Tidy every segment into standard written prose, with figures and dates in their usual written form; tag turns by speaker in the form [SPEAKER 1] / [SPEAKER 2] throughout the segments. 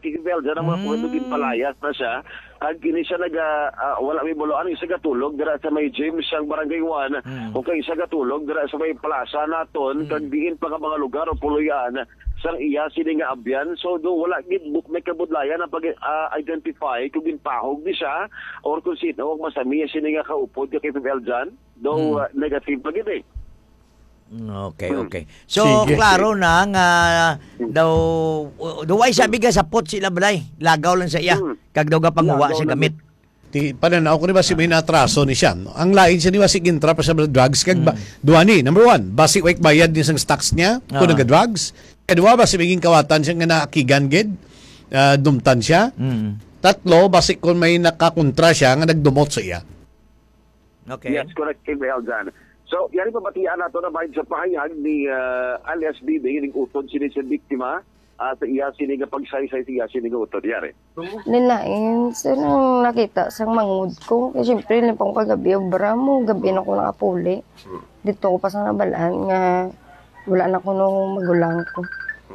[SPEAKER 1] kikibel dyan ang mga kuwentugin palayas na siya. Kag ini siya wala may buloan, isa gatulog dira sa may James ang Barangay 1. Kung kay isa gatulog dira sa may plaza naton, kag diin pa ka mga lugar o puluyan sang iya sini nga abyan. So do wala gid may kabudlayan na pag-identify kung ginpahog ni siya or kung sino ang masami sini nga kaupod ka kikibel dyan. Do negative pa gid eh.
[SPEAKER 2] Okay. So, klaro na nga daw ay sabi ka sa pot sila balay. Lagaw lang sa iya. Kag daw panguwa sa gamit.
[SPEAKER 3] Pananaw ko ni ba si may natraso ni siya. Ang lain siya ni ba si gintra pa sa drugs. Kag duwani, number 1, basi wake bayad din sa stocks niya kung nag-drugs. Kadua, basi maging kawatan siya nga nakigan gid. Dumtan siya. Tatlo, basi kung may nakakontra siya nga nagdumot sa iya.
[SPEAKER 2] Okay.
[SPEAKER 1] Yes, correct, Kibel dyan. So, yan yung pabatian nato na bahin sa pahayag ni alias Bibi, yung utod sini sa biktima at iya sini nga pagsaysay siya sini nga utod yari.
[SPEAKER 4] Ninain, sir, nang nakita sa mangod ko. Kasi siyempre, pang pagabi, obra mo, gabi na ko nakapuli. Dito ko pa sa nabalaan nga wala na ko nung magulang ko.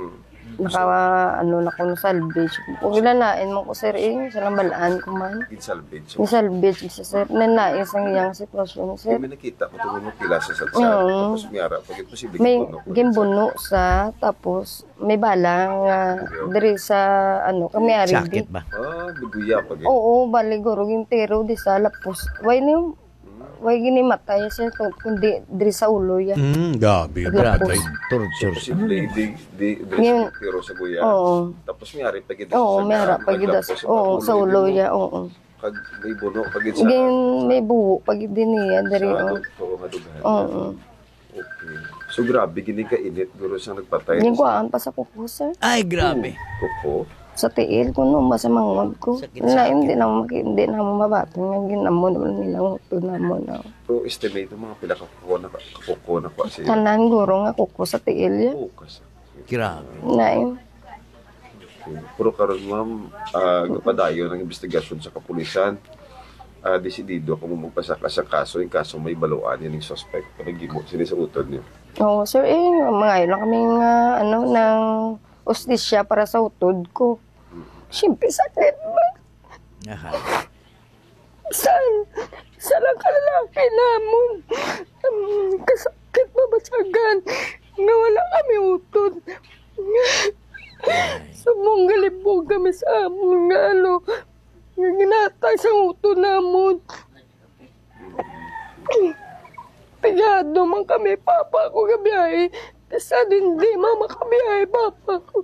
[SPEAKER 4] Na ko ng salvage. Kung ilanain mo ko, sir, sa nabalaan ko man.
[SPEAKER 5] Salvage.
[SPEAKER 4] Yung salvage, sir. Nanain sa iyang sitwasyon, sir.
[SPEAKER 5] May nakita ko ito mo kilasa sa tapos miyara. Pagit mo si Big
[SPEAKER 4] may
[SPEAKER 5] Bono.
[SPEAKER 4] gimbuno sa, tapos may balang diri sa, kami ari.
[SPEAKER 2] Sakit ba?
[SPEAKER 5] Biguya pagit.
[SPEAKER 4] Oo, baliguro, yung tero, di sa lapos. Way gini matay siya kundi diri sa ulo ya.
[SPEAKER 3] Gabi.
[SPEAKER 2] Grabe. Torture.
[SPEAKER 5] Posible di pero sa guya.
[SPEAKER 4] Oo.
[SPEAKER 5] Tapos miyari pagit.
[SPEAKER 4] Oo, mayara pagid sa ulo ya. Oo.
[SPEAKER 5] Kag may buno pagit sa.
[SPEAKER 4] May buwo pagid din niya diri. Oo.
[SPEAKER 5] Okay. So grabe gini ka init guro sa nagpatay.
[SPEAKER 4] Yung kuhaan pa sa kuko, sir.
[SPEAKER 2] Ay, grabe.
[SPEAKER 5] Kuko.
[SPEAKER 4] Sa tiil ko no, sa mangod ko. Na hindi na mo mabato nga ginamon nila utod na mo na.
[SPEAKER 5] So estimate mga pila ka kuko na kwa siya.
[SPEAKER 4] Tanan guro nga kuko sa tiil ya.
[SPEAKER 2] Grabe.
[SPEAKER 4] Na
[SPEAKER 5] Pero karon ma'am, gapadayon ng investigasyon sa kapulisan. Desidido kung magpasaka sa kaso, yung kaso may baluan yan yung suspect. Panagimot sila sa utod niyo.
[SPEAKER 4] Oo, sir, mga lang kami ng ustisya para sa utod ko. Siyempre, sakit ba? Sa lang kalalaki namon. Kasakit mabasagan. Nga wala kami utod. Sumong galibog kami sa amon nga nga ginatay sa utod namon. Pigado man kami, papa ko gabiyahe. Kasi hindi mama kabiyahe, papa ko.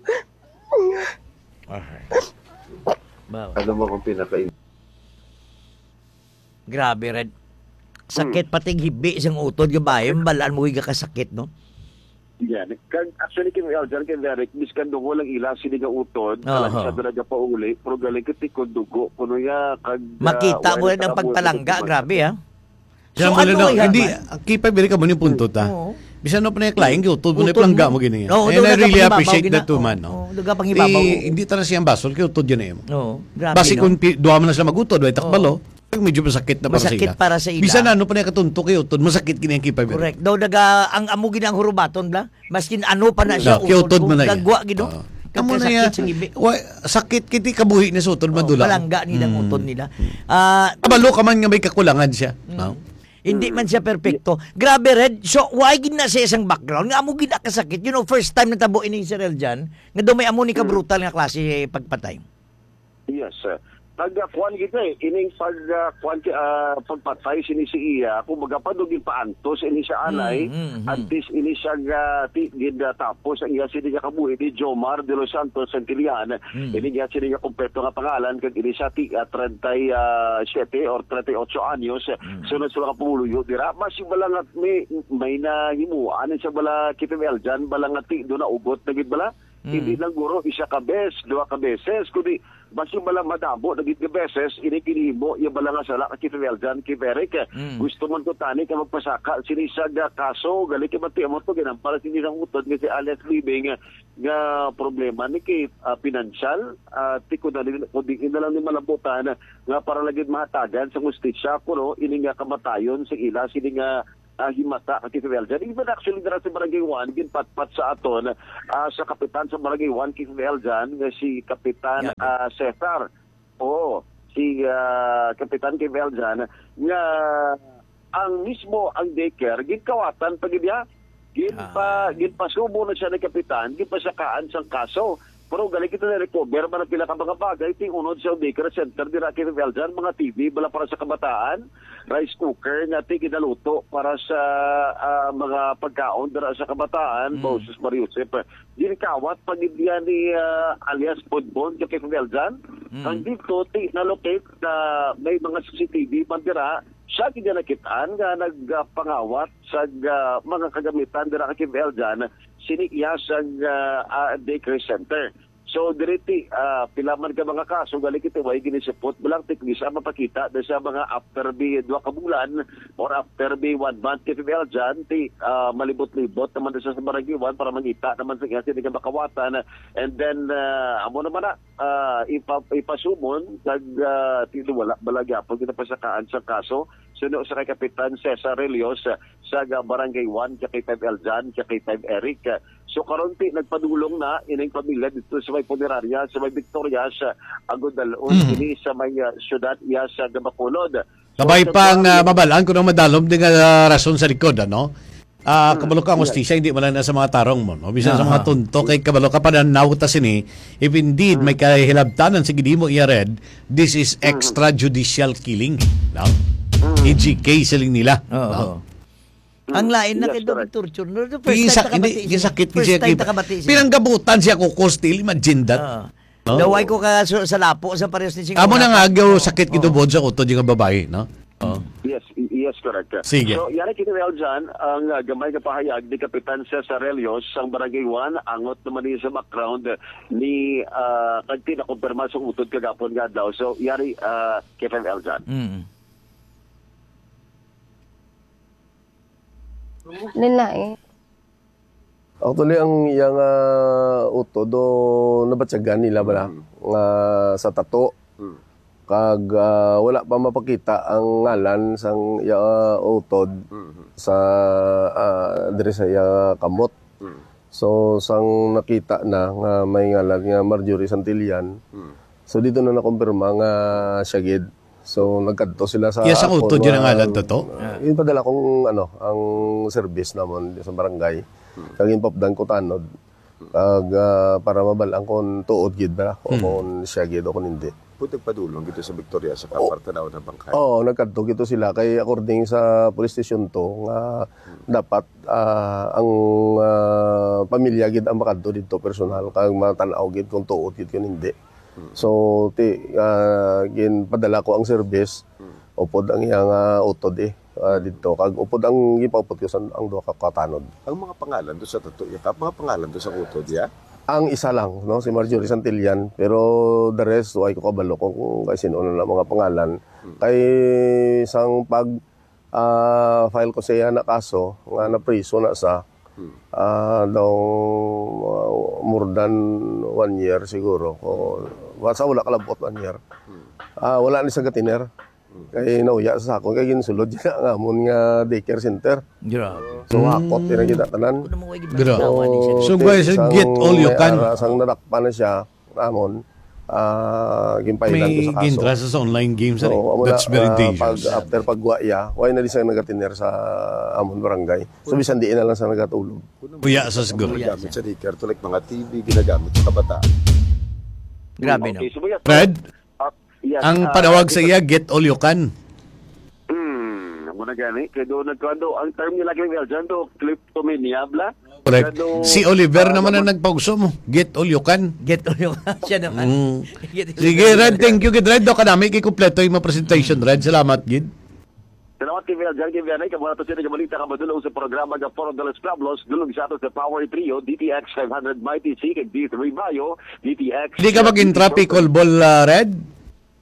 [SPEAKER 5] Ano mo kung pinakain?
[SPEAKER 2] Grabe, Red. Sakit pating hibi isang utod, gabayang balaan mo higa kasakit, no?
[SPEAKER 1] Yan. Actually, kay Derek, miskan dugo lang ila siniga utod, kalang siya talaga pa uli, pero galing katikod dugo, puno ya,
[SPEAKER 2] makita mo rin ang pagpalangga, grabe, ha?
[SPEAKER 3] So, hindi, kipay bili ka mo ni punto ta. Bisan no pa na klaing utod mo na plangga mo gini. And I really appreciate that too man. Hindi tara siyang basol kay utod yun
[SPEAKER 2] Oo, grabe.
[SPEAKER 3] Basi kung duwa mo na sila magutod, way takbalo. Medyo masakit na para sa ila.
[SPEAKER 2] Masakit para sa ila.
[SPEAKER 3] Bisan ano pa na katunto kay utod, masakit kini ang kipay bili.
[SPEAKER 2] Correct. Daw ang amo ginang hurubaton bla. Maskin ano pa na siya
[SPEAKER 3] utod mo na.
[SPEAKER 2] Gagwa gido.
[SPEAKER 3] Kamo na ya. Sakit kiti kabuhi ni sa utod madula.
[SPEAKER 2] Palangga nila utod nila.
[SPEAKER 3] Abalo ka man nga may kakulangan siya.
[SPEAKER 2] Hindi man siya perfecto. Grabe, Red. So, why gina sa isang background? Nga amo gina kasakit. You know, first time na tabo ini si Rel dyan, nga daw may amo ni ka-brutal nga klase pagpatay.
[SPEAKER 1] Yes, sir. Pagkuhan kita ining pagpatay sini si iya, kung magapadugin pa antos, ini siya anay, at least ini siya tapos, ang iya sini nga kabuhi, ni Jomar de los Santos Santillan, ini nga sini nga kumpleto nga pangalan, kag ini siya 37 or 38 anyos, sunod sila ka pumuluyo, dira, masibala nga may nahimuan, siya bala kitibel dyan, bala nga doon na ugot, nagid bala, hindi lang guro, isa ka dua ka beses, kundi basi bala madabo, nagit ka beses, inikinimo, yung bala nga sala, kitibel dyan, kiberek, gusto man ko tani ka magpasaka, sinisag kaso, gali ka mati mo to, ganang para sinisang utod, kasi alias living, nga problema ni kay financial, tiko na kundi na lang ni malabutan, nga para lagid mahatagan sa justisya, kuno, ini nga kamatayon, sa ila, sini nga himata kay Eljan. Even actually dira sa Barangay 1 ginpatpat sa aton sa kapitan sa Barangay 1 kay Eljan nga si Kapitan Cesar. Si Kapitan kay Eljan nga ang mismo ang daycare ginkawatan pagidya ginpasubo na siya ni Kapitan ginpasakaan sang kaso. Pero galing kita na-recover, man ang pila ka mga bagay, tingunod sa daycare center, dira kay Eljan, mga TV, bala para sa kabataan, rice cooker, nga kinaluto para sa mga pagkaon, dira sa kabataan, Moses Mariusep. Ginkawat, pag-ibigyan ni alias Podbon, kay Eljan, ang dito, na-locate na may mga CCTV, mandira, siya kinanakitaan nga nagpangawat sa mga kagamitan dira kay Eljan sinikya sa daycare center. So diriti pilaman ka mga kaso gali kiti way ginisipot bilang teknisa mapakita sa mga after be 2 ka bulan or after be 1 month kay Eljan malibot-libot naman sa Barangay 1 para mangita naman sa kasi di makawatan and then amo naman ipasumon kag wala balagyapon ginapasakaan sa kaso suno sa kay Kapitan Cesar Relios sa Barangay 1 kay Eljan kay Eric. So karonti nagpadulong na ining pamilya dito sa may Punerarya, sa may Victoria, sa Agudalon, ini sa may syudad iya sa Gabacolod.
[SPEAKER 3] Kabay pang mabalaan ko nang madalom din nga rason sa likod, ano? Kabalo ka ang hostisya, hindi man na sa mga tarong mo. No? Bisan sa mga tunto, kay kabalo ka pa na nauta sini, if indeed may kahilabtanan sa gidimo iya red, this is extrajudicial killing. No? EGK siling nila. No?
[SPEAKER 2] Ang lain na kay Dr. Torture. First time takabati siya.
[SPEAKER 3] Pinanggabutan siya ko still imagine that.
[SPEAKER 2] Daway ko ka sa lapo sa parehas ni
[SPEAKER 3] Amo nang agaw sakit kitubod sa utod yung babae, no?
[SPEAKER 1] Yes, correct.
[SPEAKER 3] Sige.
[SPEAKER 1] So, yan ay kinileljan ang gamay na pahayag ni Kapitan Cesar Relios ang Barangay 1, angot naman niya sa background ni kagti na kumpirma sa utod kagapon nga daw. So, yan ay Kapitan Eljan.
[SPEAKER 4] Nila
[SPEAKER 6] Actually, ang iyang uto do nabatsagan nila ba nga sa tato. Kag wala pa mapakita ang ngalan sang utod sa dire sa iya kamot. So sang nakita na nga may ngalan nga Marjorie Santillan. So dito na nakumpirma nga siya gid. So nagkadto sila sa
[SPEAKER 3] yes, ang utod yun ang ngalan to?
[SPEAKER 6] Yun padala kong ang service namon sa barangay. Kag impapdan ko tanod. Kag para mabalang kon tuod gid ba o kon siya gid o kon hindi.
[SPEAKER 5] Putag padulong dito sa Victoria sa kapartanaw ng bangkay.
[SPEAKER 6] Nagkadto gito sila kay according sa police station to nga dapat ang pamilya gid ang makadto dito personal kag matanaw gid kung tuod gid kun hindi. So ginpadala ko ang service upod ang iyang utod dito kag upod ang gipaput ko ang duha ka katanod.
[SPEAKER 5] Ang mga pangalan do sa tato, mga pangalan do sa utod ya?
[SPEAKER 6] Ang isa lang, no, si Marjorie Santillan, pero the rest ay ko kabalo kung kay sino na mga pangalan. Kay isang pag file ko siya na kaso nga na priso na sa daw more than 1 year siguro. Wasa wala kalabot 1 year. Wala ni sa gatiner. Kay nauya sa ako kay ginsulod diya nga amon nga daycare center.
[SPEAKER 2] Grabe.
[SPEAKER 6] So hakot din kita tanan.
[SPEAKER 3] So guys, get all you can.
[SPEAKER 6] Sang nadakpan na siya amon gimpailan ko sa kaso.
[SPEAKER 3] May gintrasa sa online games. That's very dangerous.
[SPEAKER 6] After pagwaya, why na di sa nagatiner sa amon barangay. So bisan diin na lang sa nagatulog.
[SPEAKER 3] Kuya sa siguro.
[SPEAKER 5] Ginagamit sa daycare to like mga TV ginagamit sa kabataan.
[SPEAKER 2] Grabe no.
[SPEAKER 3] Fred?
[SPEAKER 1] Yes,
[SPEAKER 3] ang panawag sa iya, get all you can.
[SPEAKER 1] Muna gani. Kaya doon nagkado, ang term nila kay Eljan do, kleptomania, bla.
[SPEAKER 3] Correct. Si Oliver naman ang nagpauso mo. Get all you can.
[SPEAKER 2] Get all you can. Siya naman.
[SPEAKER 3] Sige, Red. Thank you, Gid. Red, do ka namin kikumpleto yung mga presentation, Red. Salamat, Gid.
[SPEAKER 1] Salamat kay Eljan. Kay Vianay, kamuna to sila kamalita ka madulong sa programa ng Foro de los Pueblos, dulong sa ato sa Power Trio, DTX 500 Mighty C, kay D3 Bayo, DTX...
[SPEAKER 3] Hindi ka mag-intrapi ball, Red?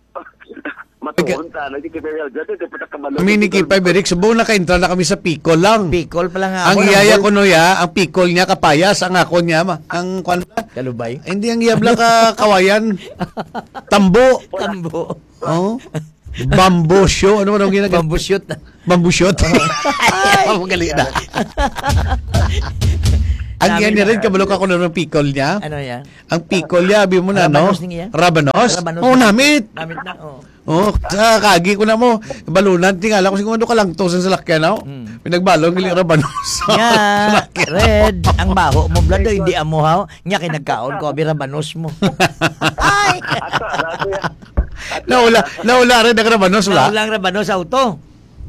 [SPEAKER 1] Matuunta, nagkikipirel dyan, ito patak kamalong.
[SPEAKER 3] Kami ni Kipay Berik, subuh na ka-intra na kami sa Picol lang.
[SPEAKER 2] Picol pa lang
[SPEAKER 3] ang iyaya ko no ya, ang Picol niya kapayas, ang ako niya, ang kwan ba?
[SPEAKER 2] Kalubay?
[SPEAKER 3] Hindi, ang iyabla ka kawayan. Tambo.
[SPEAKER 2] Tambo.
[SPEAKER 3] Oh. Bamboo show. Ano man ang ginagawa?
[SPEAKER 2] Bamboo shoot.
[SPEAKER 3] Bamboo shoot. Ay, magaling na. Ang yan rin, kabalo ka ko na ng pickle niya.
[SPEAKER 2] Ano yan?
[SPEAKER 3] Ang pickle niya, abi mo na, no?
[SPEAKER 2] Rabanos niya.
[SPEAKER 3] Rabanos?
[SPEAKER 2] Rabanos.
[SPEAKER 3] Oo, namit.
[SPEAKER 2] Namit na, oo.
[SPEAKER 3] Oh, kagi ko na mo. Balunan, tingala ko siguro ka lang to sa salakyan, no? Pinagbalong, giling rabanos.
[SPEAKER 2] Nga, Red, ang baho mo, Vlad, hindi amuhaw. Nga, kinagkaon ko, abi rabanos mo. Ay!
[SPEAKER 3] Naula rin ang rabanos, wala?
[SPEAKER 2] Naulang rabanos sa auto.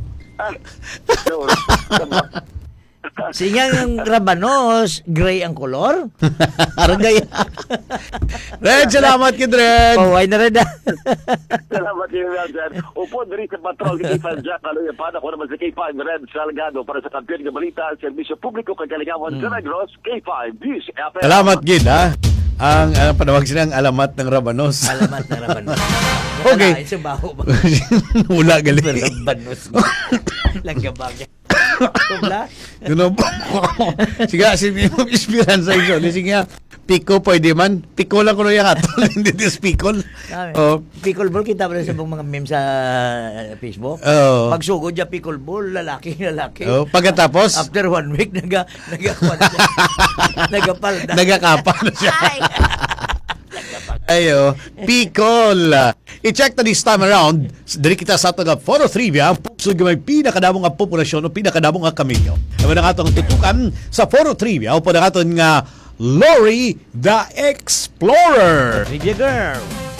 [SPEAKER 2] Sige ang rabanos, gray ang kolor.
[SPEAKER 3] Aragay. Red, salamat kid Red.
[SPEAKER 2] Paway na rin.
[SPEAKER 1] Salamat kayo dyan. Upo, diri sa patrol ni K5 Jack. Ano yung paano ko naman sa K5 Red Salgado para sa kampiyon ng balita, serbisyo publiko, kagalingawan sa Negros, K5 News FM.
[SPEAKER 3] Salamat kid, ha? Ang panawag sila ang alamat ng rabanos.
[SPEAKER 2] Alamat na rabanos.
[SPEAKER 3] Okay.
[SPEAKER 2] Sa baho ba?
[SPEAKER 3] Wala galing.
[SPEAKER 2] Rabanos. Langgabagay. Tubla?
[SPEAKER 3] Yun po. Sige, sige mo esperanza iso. Sige, Pico pwede man. Pico lang ko yung atol. Hindi this Pico.
[SPEAKER 2] Pickleball, kita ba rin sa mga meme sa Facebook?
[SPEAKER 3] Oh.
[SPEAKER 2] Pagsugod niya pickleball, lalaki.
[SPEAKER 3] Oh, pagkatapos,
[SPEAKER 2] After 1 week, nagapalda.
[SPEAKER 3] nagakapa na siya. Ayo, Picol. I-check na this time around. Dari kita sa taga Foro Trivia, ang puso may pinakadamong nga populasyon o pinakadamong nga kamilyo. Naman ang atong tutukan sa Foro Trivia o pa na aton nga Lori the Explorer.
[SPEAKER 2] Trivia girl.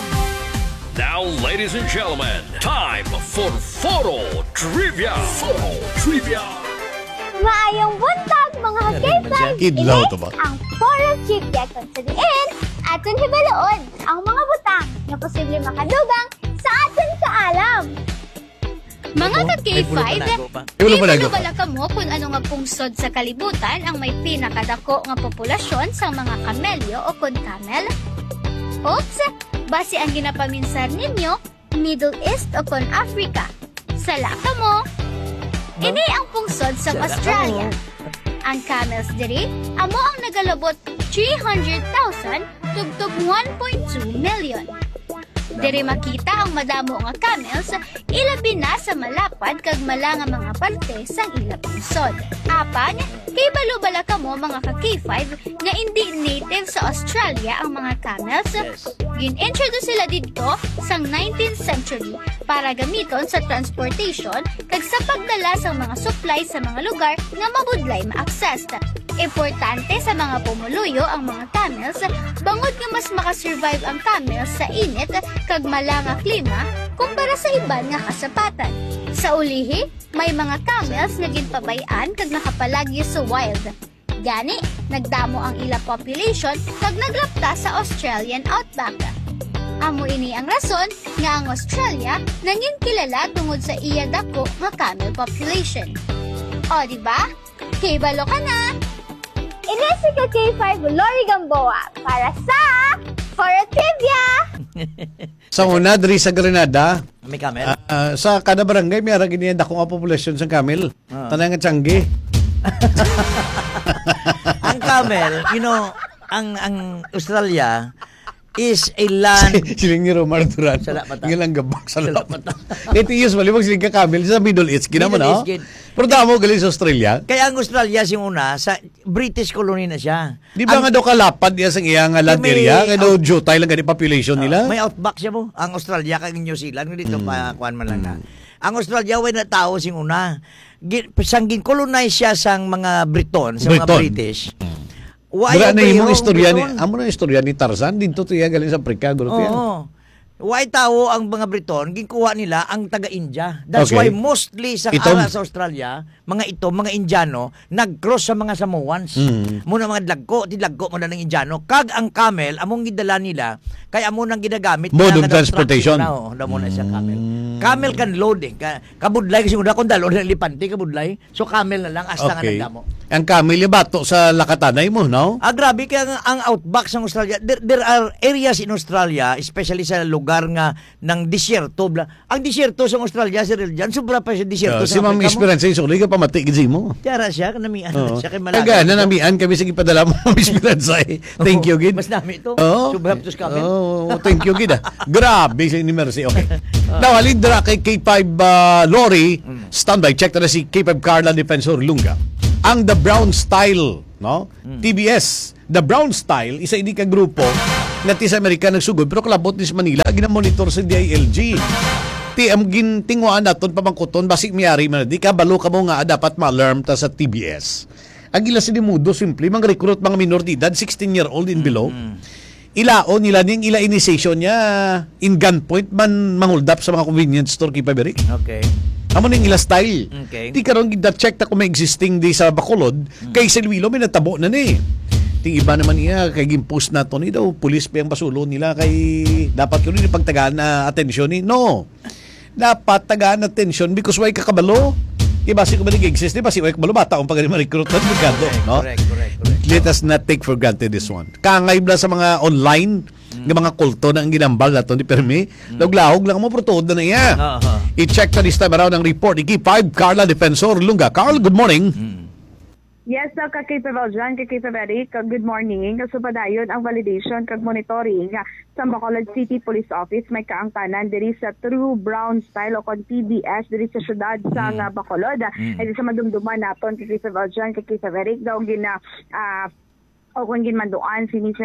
[SPEAKER 7] Now, ladies and gentlemen, time for Foro Trivia. Foro Trivia.
[SPEAKER 8] Maayong buntag mga K5!
[SPEAKER 3] Kidlaw to ba?
[SPEAKER 8] Ang Foro Trivia kung sa diin aton hibaloon ang mga butang na posible makadugang sa aton kaalam.
[SPEAKER 9] Mga ka-K5,
[SPEAKER 3] Ulo panago.
[SPEAKER 9] bala ka mo kung ano nga pungsod sa kalibutan ang may pinakadako nga populasyon sa mga kamelyo o kon camel? Oops! Base ang ginapaminsar ninyo, Middle East o kon Africa. Sala ka mo! Ini ang pungsod sa Australia. Ang camels diri, amo ang nagalabot 300,000 tugtog 1.2 million. Diri makita ang madamo nga camels, ilabi na sa malapad kag mala nga mga parte sang ila pungsod. Apan, kay balubala ka mo mga ka-K5 nga hindi native sa Australia ang mga camels, gin-introduce sila dito sang 19th century para gamiton sa transportation kag sa pagdala sa mga supply sa mga lugar nga mabudlay ma-access. Importante sa mga pumuluyo ang mga camels, bangod nga mas makasurvive ang camels sa init kag mala nga klima kumpara sa iban nga kasapatan. Sa ulihi, may mga camels nga ginpabayan kag nakapalagyo sa wild. Gani, nagdamo ang ila population kag nagrapta sa Australian outback. Amo ini ang rason nga ang Australia nangin kilala tungod sa iya dako nga camel population. O diba? Kibalo ka na!
[SPEAKER 8] Inesi ka K5 Lori Gamboa para sa Foro Trivia!
[SPEAKER 3] Sa una, diri sa Grenada,
[SPEAKER 2] May camel?
[SPEAKER 3] sa kada barangay, may arang giniyanda kung ang populasyon sa camel. Tanang nga tiyanggi.
[SPEAKER 2] Ang camel, ang Australia is a land.
[SPEAKER 3] Siling ni Romar Duran.
[SPEAKER 2] Sala mata.
[SPEAKER 3] Nga lang gabak sa
[SPEAKER 2] Sala
[SPEAKER 3] mata. Ito usually, mag siling ka camel sa Middle East. Gina mo
[SPEAKER 2] Middle
[SPEAKER 3] na.
[SPEAKER 2] East, gid.
[SPEAKER 3] Pero damo galing sa Australia.
[SPEAKER 2] Kaya ang Australia sing una sa British colony na siya.
[SPEAKER 3] Di ba nga daw kalapad niya sa iyang land
[SPEAKER 2] May
[SPEAKER 3] area? Kaya daw jutay lang ganit population nila.
[SPEAKER 2] May outback siya mo. Ang Australia kag New Zealand dito pa kuan man lang na. Ang Australia way na tao sing una. Sang gin-colonize siya sang mga Briton, sa mga
[SPEAKER 3] Briton.
[SPEAKER 2] British.
[SPEAKER 3] Wala na yung
[SPEAKER 2] bayong
[SPEAKER 3] istorya ni,
[SPEAKER 2] Briton?
[SPEAKER 3] amo na istorya ni Tarzan, dito to iya galing sa Africa, gulo to yan.
[SPEAKER 2] Oo. Why tao ang mga Briton, ginkuha nila ang taga-India. That's
[SPEAKER 3] Okay.
[SPEAKER 2] why mostly sa Australia, mga Indiano, nag-cross sa mga Samoans. Muna mga dilagko mo na ng Indiano. Kag ang camel, among gidala nila, kaya amo nang ginagamit.
[SPEAKER 3] Mode of
[SPEAKER 2] na
[SPEAKER 3] transportation.
[SPEAKER 2] Damo na siya camel. Camel kan loading. Kabudlay kasi kung dalo ng lipante, kabudlay. So camel na lang, hasta nga
[SPEAKER 3] Okay.
[SPEAKER 2] nagdamo.
[SPEAKER 3] Ang camel yung bato sa lakatanay mo, no?
[SPEAKER 2] Grabe kaya ang outback sa Australia, there are areas in Australia, especially sa lugar nga ng disyerto. Ang disyerto sa Australia, si Riljan, sobra pa siya disyerto
[SPEAKER 3] Si
[SPEAKER 2] sa
[SPEAKER 3] Ma'am
[SPEAKER 2] Africa mo.
[SPEAKER 3] Esperanza, isulay ka pamati gizim mo.
[SPEAKER 2] Tiara siya, kanamian
[SPEAKER 3] Oo.
[SPEAKER 2] siya kay Malaga.
[SPEAKER 3] Kaya nanamian kami sige padala mo Ma'am Esperanza. Thank you, Gid.
[SPEAKER 2] Mas nami ito.
[SPEAKER 3] Oo.
[SPEAKER 2] Sobra to camel.
[SPEAKER 3] Oh, thank you, Gid. Grabe sa ni Mercy. Okay. Now, halin dira kay K5 Lori, standby, check na si K5 Carla Defensor Lunga. Ang The Brown Style, no? TBS. The Brown Style, isa ini ka grupo na sa Amerika nagsugod, pero kalabot ni sa Manila, ginamonitor sa DILG. Ti am gintinguan naton pamangkuton basik miyari man di ka balo ka mo nga dapat ma-alarm ta sa TBS. Ang ila sinimudo simple mga recruit mga minor de edad 16-year-old and below. Ilaon nila ning ila initiation niya in gunpoint man manguldap sa mga convenience store kay Pabrik.
[SPEAKER 2] Okay.
[SPEAKER 3] Amo ning ila style.
[SPEAKER 2] Okay.
[SPEAKER 3] Di karon gid-check ta kung may existing di sa Bacolod kay Silvilo may natabo na ni. Ting iba naman niya kay gimpost na to ni daw pulis pa yung basulo nila kay dapat yun ni pagtagaan na atensyon ni. No. Dapat tagaan attention because why kakabalo? Iba si kumbalig exist, diba si why kakabalo bata kung pag ma-recruit na bigado, no?
[SPEAKER 2] Correct.
[SPEAKER 3] Let us not take for granted this one. Kangay bla sa mga online ng mga kulto na ang ginambal nato ni Permi. Laglahog lang mo protuod na niya. I-check na this time around ang report. Iki 5 Carla Defensor Lunga. Carl, good morning.
[SPEAKER 10] Yes, kay Paveljan, kay Eric, good morning. So padayon ang validation kag monitoring sa Bacolod City Police Office may kaangtanan diri sa True Brown Style o kon TBS diri sa syudad sa Bacolod. Ay sa madumduman naton kay Paveljan, kay Eric daw gina o kung ginmanduan ni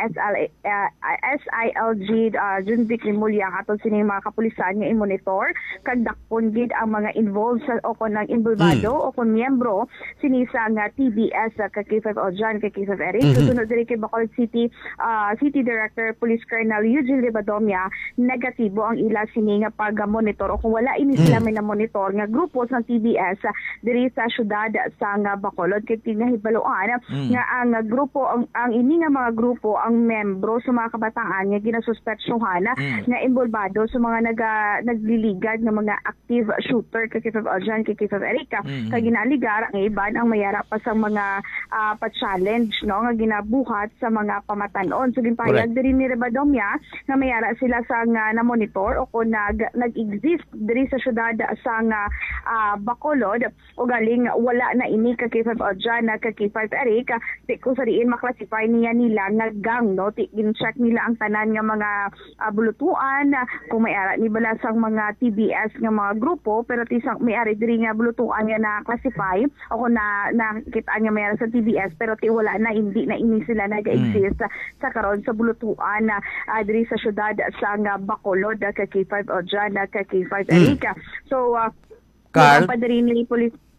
[SPEAKER 10] SILG Junzik Rimulya katong sini mga kapulisan nga i-monitor kag dakpon gid ang mga involved sa o kon nang involvado o kon miyembro sini sa nga TBS kay K5 Ojan kay K5 Eric susunod diri kay Bacolod City City Director Police Colonel Eugene Ribadomia negatibo ang ila sini nga pag-monitor o kung wala ini sila may na-monitor nga grupo sa TBS diri sa syudad sa nga Bacolod kay tinahibaloan nga ang grupo ang ini nga mga grupo ang membro sa mga kabataan nga ginasuspetsyohan nga involvado sa mga nagliligad ng mga active shooter kay K5 Ojan kay K5 Erika kay ginaligar ang iban ang mayara pa sa mga pa-challenge no nga ginabuhat sa mga pamatanon so ginpahayag diri ni Ribadomia nga mayara sila sa nga na monitor o kung nag-exist diri sa syudad sa nga Bacolod o galing wala na ini kay K5 Ojan kay K5 Erika kung sariin classify nila nga gang no gin-check nila ang tanan nga mga bulutuan kung may ara ni bala sang mga TBS nga mga grupo pero tisang may ari diri nga bulutuan nga na classify o kung nakita nga may ara sa TBS pero ti wala na hindi na ini sila nag-exist sa karon sa bulutuan diri sa syudad sa nga Bacolod kay K5 Ojan kay K5 Erika so
[SPEAKER 2] Carl
[SPEAKER 10] padiri ni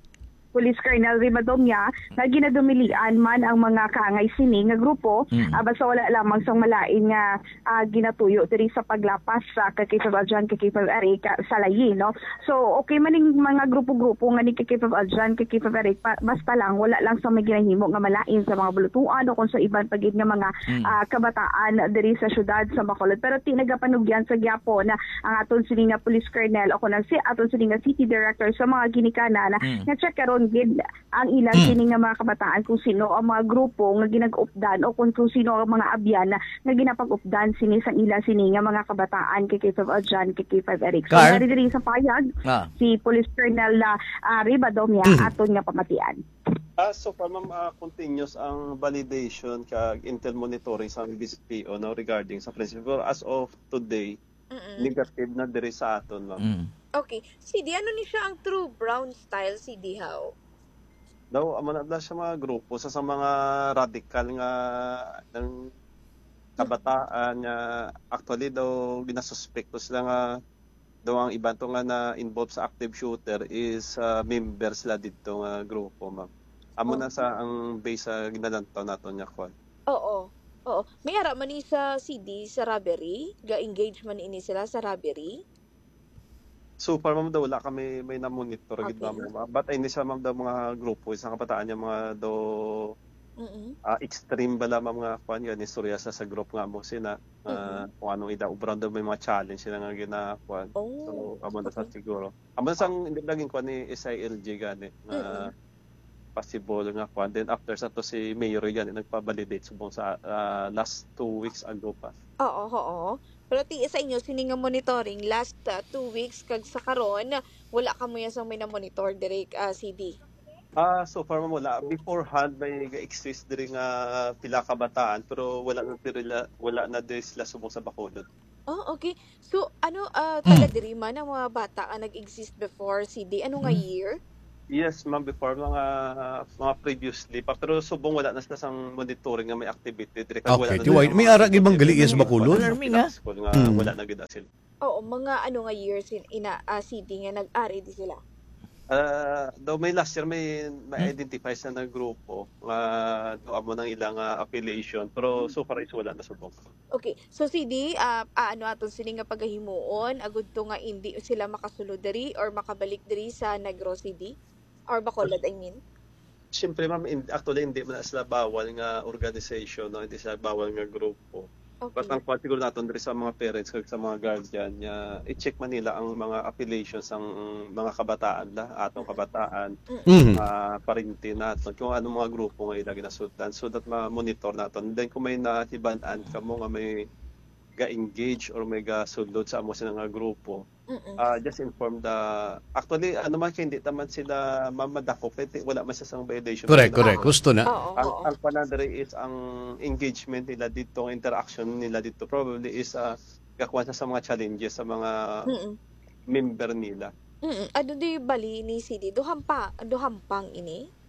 [SPEAKER 10] Police Colonel Ribadomia na ginadumilian man ang mga kaangay sini nga grupo basta wala lamang sang malain nga ginatuyo diri sa paglapas sa kay Aljan kay Eric sa layi no so okay maning mga grupo-grupo nga ni kay Aljan kay Eric basta lang wala lang sa may ginahimo nga malain sa mga bulutuan o kung sa iban pagid nga mga kabataan diri sa syudad sa Bacolod pero tinagapanugyan sa gyapon na ang aton sini nga Police Colonel o kun si aton sini nga City Director sa mga ginikanan nga check karon gid ang ilang sini nga mga kabataan kung sino ang mga grupo nga ginag-updan o kung sino ang mga abyan nga ginapag-updan sini sa ilang sini nga mga kabataan kay K5 Ojan kay K5 Eric. So diri sa payag si Police Colonel Ribadomia aton nga pamatian.
[SPEAKER 11] So far ma'am continuous ang validation kag intel monitoring sa BCPO no regarding sa principal as of today negative na diri sa aton ma'am.
[SPEAKER 12] Okay. CD, ano ni siya ang True Brown Style, CD how?
[SPEAKER 11] Daw, amo na siya mga grupo sa mga radical nga ng kabataan nga actually daw ginasuspekto sila nga daw ang iban to nga na involved sa active shooter is members la dito nga grupo ma'am. Amo na sa ang base sa ginalantaw naton nga kwan.
[SPEAKER 12] Oo. May ara man ni sa CD sa robbery, ga-engage man ini sila sa robbery.
[SPEAKER 11] So far ma'am daw wala kami may na-monitor gid ma'am. But hindi siya ma'am daw mga grupo isang kabataan niya mga daw extreme bala mga kwan yan istorya sa group nga mo sina kung anong ida ubran daw may mga challenge sila nga ginakuan. So amo na sa siguro. Amo na sang hindi laging kwan ni SILG gani na possible nga kwan then after sa to si Mayor yan nagpa-validate subong sa last 2 weeks ago pa.
[SPEAKER 12] Oo. Pero sa inyo sini nga monitoring last 2 weeks kag sa karon wala ka mo yasang may na monitor direct CD.
[SPEAKER 11] So far wala beforehand may exist diri nga pila ka bataan pero wala na diri sila subong sa Bacolod.
[SPEAKER 12] Oh, okay. So, taga diri man ang mga bata nga nag-exist before CD? Ano nga year?
[SPEAKER 11] Yes, ma'am, before mga previously pa, pero subong wala na sila sang monitoring nga may activity dire kag wala
[SPEAKER 3] Okay,
[SPEAKER 11] na
[SPEAKER 3] tiway. May ara gibang gali sa Bacolod.
[SPEAKER 2] Alarming, ha?
[SPEAKER 11] Nga wala na gid sila.
[SPEAKER 12] Oo, mga ano nga years CD nga nag-ari di sila?
[SPEAKER 11] Daw may last year may ma-identify sa na grupo nga amo nang ilang affiliation, pero so far is wala na subong.
[SPEAKER 12] Okay. So CD, aton sini nga pagahimuon agud to nga hindi sila makasulod diri or makabalik diri sa Negros CD or Bacolod, I mean.
[SPEAKER 11] Siyempre ma'am, actually hindi man sila bawal nga organization, no? Hindi sila bawal nga grupo.
[SPEAKER 12] Okay.
[SPEAKER 11] But ang part siguro natin diri sa mga parents kag sa mga guardian i-check man nila ang mga affiliations ang mga kabataan atong kabataan, parinti naton kung anong mga grupo nga ila ginasudlan so that ma-monitor naton. Then kung may natiban-an kamo nga may ga-engage or may ga-sudlod sa amo sila nga grupo, just inform actually man hindi taman sila mamadako wala man sa violation.
[SPEAKER 3] Correct. Gusto na.
[SPEAKER 11] Ang panadre is ang engagement nila dito, ang interaction nila dito probably is gakuha sa mga challenges sa mga member nila.
[SPEAKER 12] Ano di bali ni CD? Duhampang ini?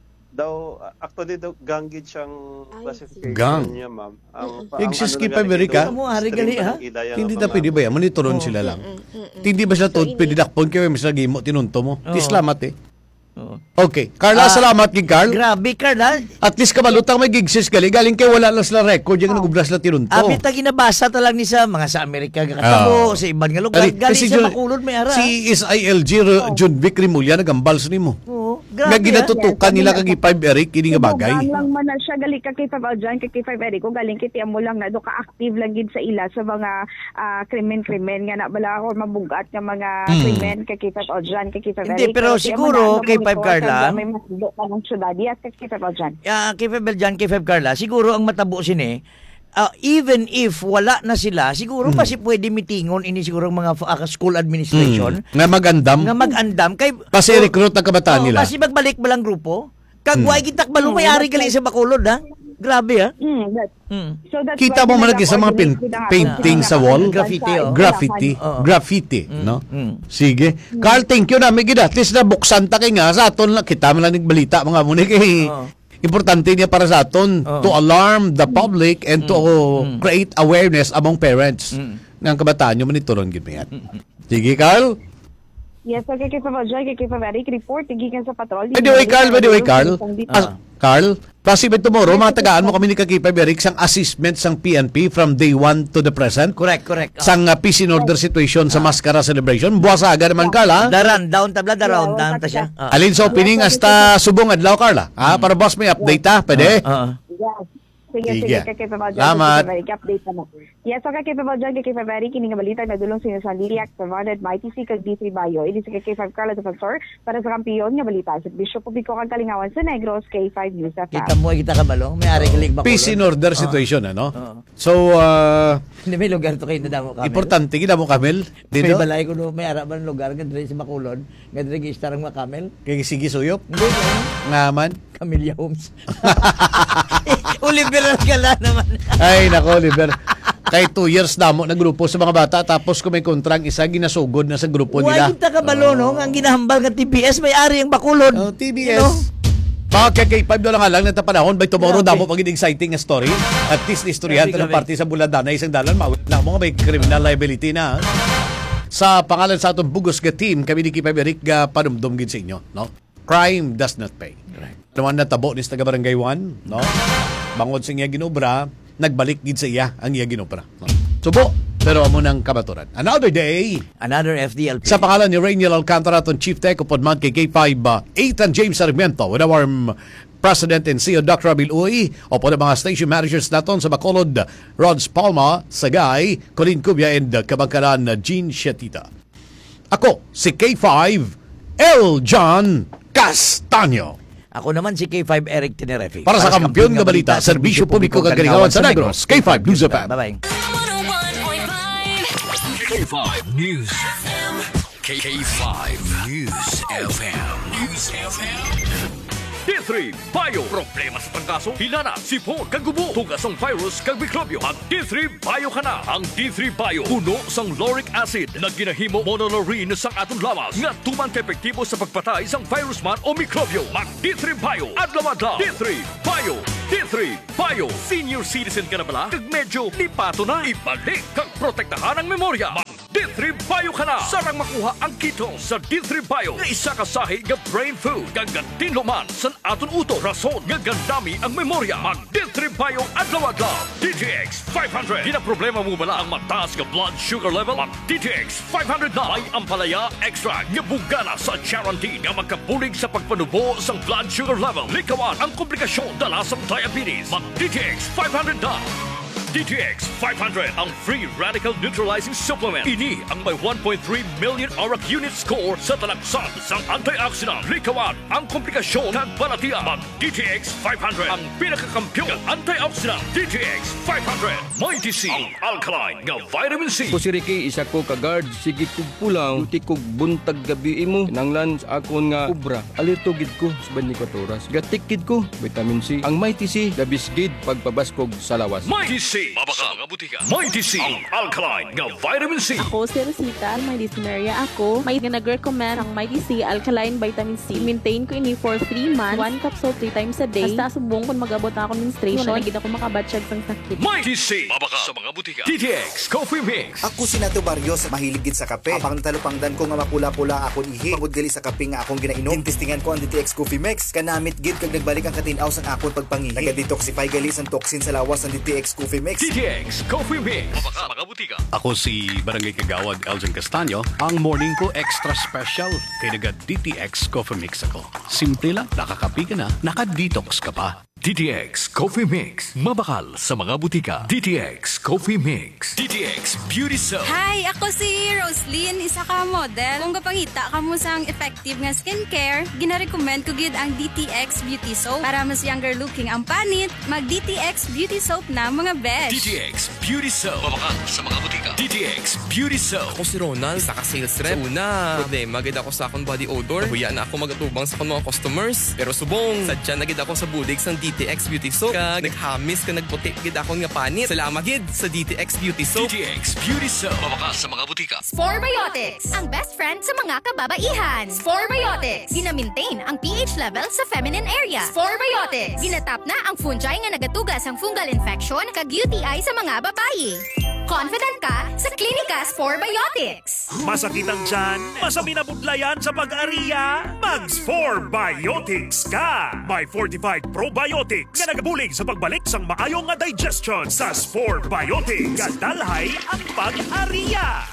[SPEAKER 11] Actually ganggit siyang classification
[SPEAKER 3] Gang.
[SPEAKER 11] niya, ma'am.
[SPEAKER 3] Exist kay Paberica?
[SPEAKER 2] Mo ari gali ha?
[SPEAKER 3] Hindi ta pwede ba yan? Monitoron sila lang. Hindi ba sila tuod pwede dakpon kayo mas lagi mo tinunto mo. Tislamat eh. Okay. Carla, salamat kay Carl.
[SPEAKER 2] Grabe, Carla.
[SPEAKER 3] At least kabalutang may gigsis galing kay wala lang sila record yung nagublas sila tinunto.
[SPEAKER 2] Abi ta ginabasa ta lang ni sa mga sa Amerika katabo sa ibang nga lugar. Galing sa Bacolod may ara.
[SPEAKER 3] Si SILG John Vic Rimulya nagambal sa nimo.
[SPEAKER 2] Grabe.
[SPEAKER 3] Nga ginatutukan nila kag K5 Eric kini nga bagay.
[SPEAKER 10] Galing lang man na siya galing ka kay K5 Aljan kay K5 Eric ko galing kiti amo lang na do ka active lang gid sa ila sa mga krimen nga na bala or mabugat nga mga krimen kay K5 Aljan kay K5 Eric.
[SPEAKER 2] Hindi pero siguro kay K5 Carla.
[SPEAKER 10] May masdo pa ng syudad kay K5 Aljan.
[SPEAKER 2] K5 Aljan, K5 Carla, siguro ang matabo sini even if wala na sila, siguro kasi pwede mitingon ini siguro mga school administration
[SPEAKER 3] nga
[SPEAKER 2] mag-andam kay
[SPEAKER 3] kasi recruit ang kabataan nila.
[SPEAKER 2] Kasi magbalik ba lang grupo? Kagway gitak balo may-ari gali sa Bacolod ha. Grabe ha.
[SPEAKER 10] So that's
[SPEAKER 3] kita mo man sa mga painting sa wall, graffiti, no? Sige. Carl, thank you na may gid at least na buksan ta kay nga sa aton kita man lang balita mga muni kay importante niya para sa aton to alarm the public and to create awareness among parents ng kabataan nyo monitoron gid yan. Sige, Carl.
[SPEAKER 10] Yes, okay, kay Eric report gikan sa patrol.
[SPEAKER 3] By the way, Carl. Carl, possible tomorrow matagaan mo kami ni K5 Eric sang assessment sang PNP from day 1 to the present.
[SPEAKER 2] Correct.
[SPEAKER 3] Sang peace in order situation sa Mascara celebration. Buwasaga naman, Carl, ha?
[SPEAKER 2] Daran down ta siya.
[SPEAKER 3] Alin sa opening hasta subong adlaw, Carl, ha? Para boss may update ha, pwede?
[SPEAKER 10] Sige, kay
[SPEAKER 3] Salamat.
[SPEAKER 10] Update na mo. Yes, okay, kay Pabaljan, kay February, kini nga balita na dulong sa Liliac, provided by TC kag D3 Bayo. Ini sa kay 5 Carla Defensor para sa kampiyon nga balita sa Bishop Publiko kag Kalingawan sa Negros, K5 News FM.
[SPEAKER 2] Kita kabalo, may ari galing Bacolod.
[SPEAKER 3] Peace in order situation, ano? So,
[SPEAKER 2] hindi may lugar to kayo na damo Kamel.
[SPEAKER 3] Importante, kita mo Kamel.
[SPEAKER 2] May balay ko may araban lugar, gandre sa Bacolod, gandre gistar ang mga Kamel.
[SPEAKER 3] Kay Sige Suyop?
[SPEAKER 2] Hindi.
[SPEAKER 3] Ngaman?
[SPEAKER 2] Camellia Homes. Liberal ka lang naman.
[SPEAKER 3] Ay, nako, liberal. Kay 2 years damo na grupo sa mga bata tapos kung may kontrang isa ginasugod na sa grupo nila.
[SPEAKER 2] Huwag kita kabalo, no? Ang ginahambal ng TBS may ari ang Bacolod.
[SPEAKER 3] TBS. You know? Mga kay 5 doon lang na panahon by tomorrow damo pag exciting na story. At least istoryahan ng party sa Buladana isang dalan mawit na mo may criminal liability na. Sa pangalan sa atong Bugos ga team kami ni K5 Eric ga panumdum gid sa inyo, no? Crime does not pay. Naman na tabo ni taga Barangay 1, no? Bangod sa iya ginobra, nagbalik gid sa iya ang iya ginobra. No? Subo, pero amo nang kabaturan. Another day,
[SPEAKER 2] another FDLP.
[SPEAKER 3] Sa pangalan ni Rainiel Alcantara, atong Chief Tech upod man kay K5, Ethan James Sarmiento, with our President and CEO Dr. Abil Uy, opo na mga station managers naton sa Bacolod, Rods Palma, Sagay, Colin Cubia, and Kabangkalan, Jean Shetita. Ako, si K5, L. John Castaño.
[SPEAKER 2] Ako naman si K5 Eric Tenerefi.
[SPEAKER 3] Para sa kampiyon nga balita, serbisyo publiko kagalingawan sa Negros, K5 News FM.
[SPEAKER 2] Bye-bye.
[SPEAKER 7] K5 News FM. K5 News FM. D3 Bio. Problema sa tangkaso, hinana, sipon, kagubo, tugas ang virus, kag mikrobyo. Mag D3 Bio ka na. Ang D3 Bio, puno sang lauric acid na ginahimo monolaurin sa atong lawas nga tumang epektibo sa pagpatay sang virus man o mikrobyo. Mag D3 Bio. Adlaw-adlaw. D3 Bio. D3 Bio. Senior citizen ka na bala? Kag medyo lipato na. Ibalik kag protektahan ang memorya. Mag D3 Bio ka na. Sarang makuha ang keto sa D3 Bio nga isa ka sahi nga brain food. Gagatin luman sa aton uto. Rason nga gandami ang memorya. Mag D3 Bio adlaw-adlaw. DTX 500. Di na problema mo bala ang mataas nga blood sugar level? Mag DTX 500 na. May ampalaya extra nga bugana sa guarantee nga magkabulig sa pagpanubo sa blood sugar level. Likawan ang komplikasyon dala sa diabetes. Mag DTX 500 na. DTX 500 ang free radical neutralizing supplement. Ini ang may 1.3 million ORAC unit score sa talaksan sa antioxidant. Likawan ang komplikasyon kag balatian. Mag DTX 500 ang pinakakampiyon ng antioxidant. DTX 500 may DC ang alkaline nga vitamin C.
[SPEAKER 13] Ko si Ricky, isa ko ka-guard. Sige kog pulang, duti kog buntag gabi mo. Nanglan sa akon nga ubra. Alitugid ko sa 24 oras. Gatikid ko, vitamin C. Ang may TC, dabisgid pagpabaskog sa lawas.
[SPEAKER 7] May TC. Mabaka mga butika. May TC ang alkaline nga vitamin C.
[SPEAKER 14] Ako si Rosita, may dysuria ako. May nag-recommend ang may TC alkaline vitamin C. Maintain ko ini for 3 months. 1 capsule 3 times a day. Basta subong kung mag-abot ako menstruation. Wala nagid ako makabatsyag sang sakit.
[SPEAKER 7] May TC. Mabaka sa mga butika. DTX Coffee Mix.
[SPEAKER 15] Ako si Nato Barrios, mahiligid sa kape. Apang talupangdan ko nga mapula-pula akong ihi. Pagod gali sa kape nga akong ginainom. Tintistingan ko ang DTX Coffee Mix. Kanamit gid kag nagbalik ang katinaw sang akon pagpangihi. Naga-detoxify gali sang toxin sa lawas ng DTX Coffee Mix.
[SPEAKER 7] DTX Coffee Mix. Mabaka mga butika.
[SPEAKER 3] Ako si Barangay Kagawad Elgin Castaño. Ang morning ko extra special. Kaya naga DTX Coffee Mix ako. Simple lang, nakakapi ka na, naka-detox ka pa.
[SPEAKER 7] DTX Coffee Mix. Mabakal sa mga butika. DTX Coffee Mix. DTX Beauty Soap.
[SPEAKER 16] Hi! Ako si Roslyn, isa ka model. Kung kapangita ka mo sang effective nga skincare, gina-recommend ko gid ang DTX Beauty Soap. Para mas younger looking ang panit, mag-DTX Beauty Soap na mga besh.
[SPEAKER 7] DTX Beauty Soap. Mabakal sa mga butika. DTX Beauty Soap.
[SPEAKER 17] Ako si Ronald, isa ka sales rep. So una, problema gid ako sa akong body odor. Nahuya na ako magatubang sa akong mga customers. Pero subong, sadya na gid ako sa budig sang DTX Beauty Soap. Kag naghamis ka nagputi gid akong nga panit. Salamat gid sa DTX Beauty Soap.
[SPEAKER 7] DTX Beauty Soap. Mabakal sa mga butika.
[SPEAKER 18] Sporebiotics, ang best friend sa mga kababaihan. Sporebiotics, gina-maintain ang pH level sa feminine area. Sporebiotics, ginatap na ang fungi nga nagatugas ang fungal infection kag UTI sa mga babayi. Confident ka sa Klinika Sporebiotics.
[SPEAKER 19] Masakit ang tiyan? Masami na budlayan sa pag-ariya? Mag-Sporebiotics ka! May fortified probiotics nga nagabulig sa pagbalik sang maayong nga digestion sa Sporebiotics. Kadalhay ang pag-ariya.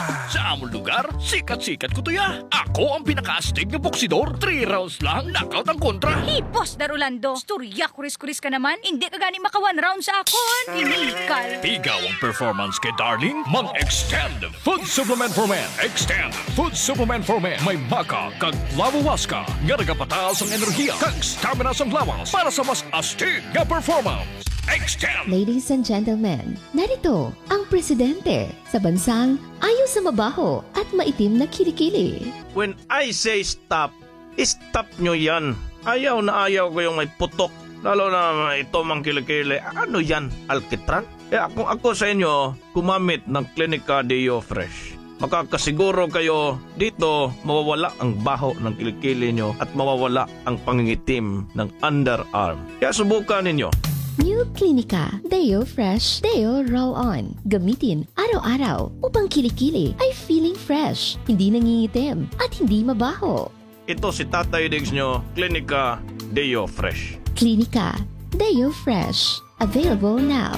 [SPEAKER 7] Sa among lugar, sikat-sikat ko to ya. Ako ang pinaka-astig na boksidor. 3 rounds lang, knockout ang kontra.
[SPEAKER 20] Hipos, Darulando. Storya, kuris-kuris ka naman. Hindi ka gani maka 1 round sa akon. Inikal.
[SPEAKER 7] Pigaw ang performance kay Darling. Mag-Extend Food Supplement for Men. Extend Food Supplement for Men. May maka kag lawawaska nga nagapataas ang enerhiya kag stamina sa lawas para sa mas astig nga performance. Extend!
[SPEAKER 21] Ladies and gentlemen, narito ang presidente sa bansang ayaw sa mabaho at maitim na kilikili.
[SPEAKER 22] When I say stop, stop nyo yan. Ayaw na ayaw ko yung may putok. Lalo na ito mang kilikili. Ano yan? Alkitran? Kung ako sa inyo, kumamit ng Klinika Deo Fresh. Makakasiguro kayo dito mawawala ang baho ng kilikili nyo at mawawala ang pangingitim ng underarm. Kaya subukan ninyo.
[SPEAKER 21] New Klinika Deo Fresh Deo Roll-On. Gamitin araw-araw upang kilikili ay feeling fresh, hindi nangingitim at hindi mabaho.
[SPEAKER 22] Ito si Tatay Diggs nyo, Klinika Deo Fresh.
[SPEAKER 21] Klinika Deo Fresh. Available now.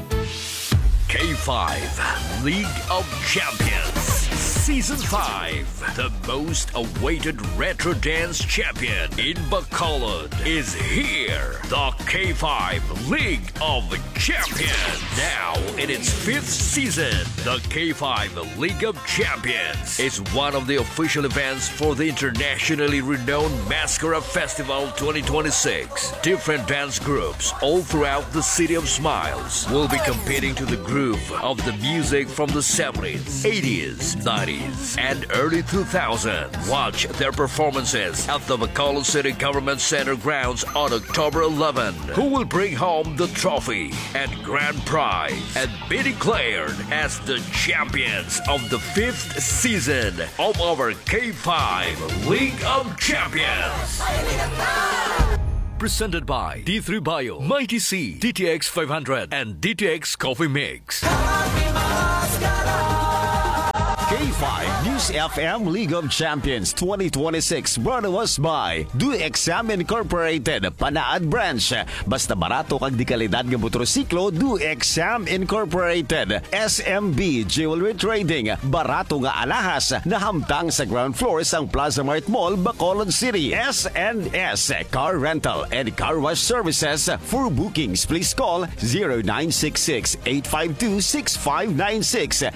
[SPEAKER 7] K5 League of Champions Season 5. The most awaited retro dance champion in Bacolod is here. The K5 League of Champions. Now in its 5th season, the K5 League of Champions is one of the official events for the internationally renowned Mascara Festival 2026. Different dance groups all throughout the City of Smiles will be competing to the groove of the music from the 70s, 80s, 90s, and early 2000s. Watch their performances at the Bacolod City Government Center grounds on October 11. Who will bring home the trophy and grand prize and be declared as the champions of the 5th season of our K5 League of Champions. Presented by D3 Bio, Mighty C, DTX 500, and DTX Coffee Mix.
[SPEAKER 4] K5 News FM League of Champions 2026 brought to us by Do Exam Incorporated, Panaad Branch. Basta barato kag di kalidad nga motorsiklo, Do Exam Incorporated. SMB Jewelry Trading, barato nga alahas na hamtang sa ground floor sang Plaza Mart Mall, Bacolod City. S&S Car Rental and Car Wash Services. For bookings, please call 0966-852-6596.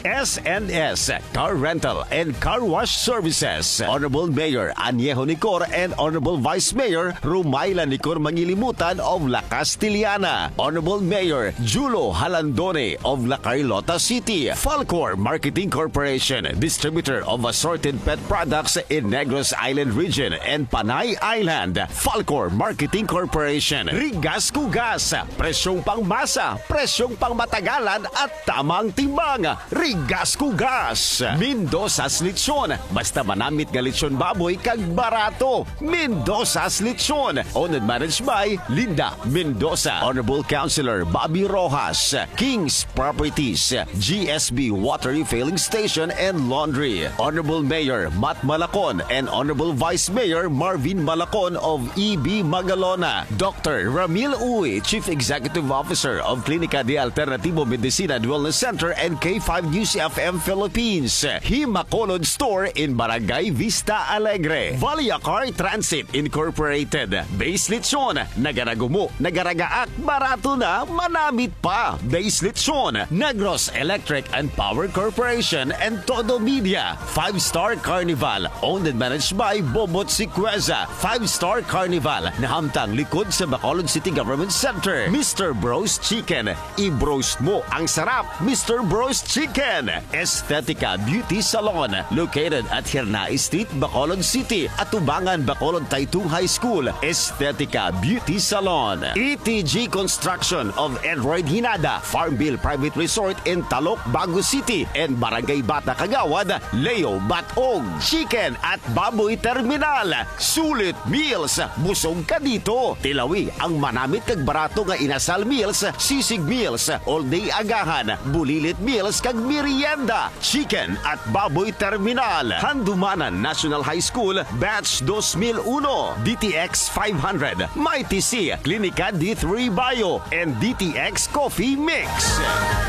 [SPEAKER 4] S&S Car Rental and Car Wash Services. Honorable Mayor Añejo Nicor and Honorable Vice Mayor Rumayla Nicor Mangilimutan of La Castillana. Honorable Mayor Julo Halandone of La Carlota City. Falcor Marketing Corporation, distributor of assorted pet products in Negros Island region and Panay Island. Falcor Marketing Corporation. Rigas Kugas, presyong pangmasa, presyong pangmatagalan at tamang timbang. Rigas Kugas. Mendoza's Lechon, basta manamit nga lechon baboy kag barato. Mendoza's Lechon, owned and managed by Linda Mendoza. Honorable Councilor Bobby Rojas. King's Properties, GSB Water Refilling Station and Laundry. Honorable Mayor Matt Malacon and Honorable Vice Mayor Marvin Malacon of EB Magalona. Dr. Ramil Uy, Chief Executive Officer of Clinica de Alternativo Medicina and Wellness Center and K5 News FM Philippines. Himacolod Store in Barangay Vista Alegre. Valia Car Transit Incorporated. Base Lechon, nagaragumo, nagaragaak, barato na, manamit pa. Base Lechon, Negros Electric and Power Corporation and Todo Media. 5-Star Carnival, owned and managed by Bobot Siqueza. 5-Star Carnival, nahamtang likod sa Bacolod City Government Center. Mr. Bros Chicken, i-bros mo ang sarap. Mr. Bros Chicken. Estetica Beauty Salon, located at Hirnai Street, Bacolod City, at Tubangan, Bacolod Taytong High School. Estetica Beauty Salon. ETG Construction of Edroyd Hinada, Farmville Private Resort in Talok, Bago City, and Barangay Bata Kagawad, Leo Batog. Chicken at Baboy Terminal. Sulit Meals, busog ka dito. Tilawi ang manamit kag barato nga inasal meals, sisig meals, all day agahan, bulilit meals kag merienda. Chicken at Baboy Terminal. Handumanan National High School, Batch 2001. DTX 500, Mighty C, Clinica D3 Bio, and DTX Coffee Mix.